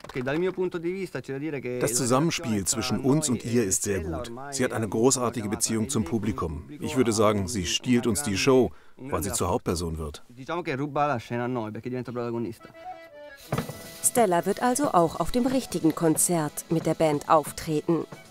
Das Zusammenspiel zwischen uns und ihr ist sehr gut. Sie hat eine großartige Beziehung zum Publikum. Ich würde sagen, sie stiehlt uns die Show, weil sie zur Hauptperson wird. Stella wird also auch auf dem richtigen Konzert mit der Band auftreten.